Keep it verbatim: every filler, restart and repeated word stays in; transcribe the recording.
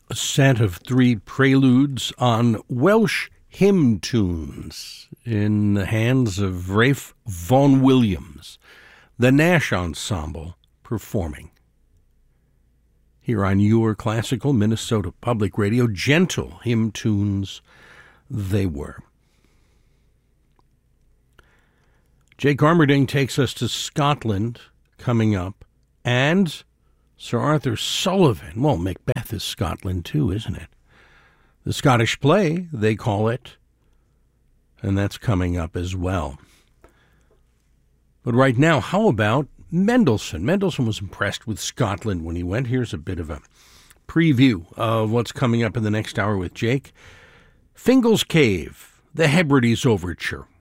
a set of three preludes on Welsh hymn tunes in the hands of Rafe Vaughan Williams, the Nash Ensemble performing. Here on your classical Minnesota Public Radio, gentle hymn tunes they were. Jake Armerding takes us to Scotland coming up, and Sir Arthur Sullivan. Well, Macbeth is Scotland too, isn't it? The Scottish play, they call it, and that's coming up as well. But right now, how about Mendelssohn? Mendelssohn was impressed with Scotland when he went. Here's a bit of a preview of what's coming up in the next hour with Jake. Fingal's Cave, the Hebrides Overture,